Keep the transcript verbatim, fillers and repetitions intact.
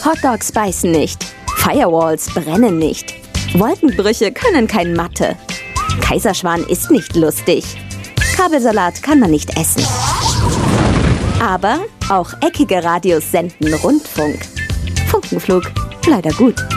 Hotdogs beißen nicht. Firewalls brennen nicht. Wolkenbrüche können kein Mathe. Kaiserschmarrn ist nicht lustig. Kabelsalat kann man nicht essen. Aber auch eckige Radios senden Rundfunk. Funkenflug, leider gut.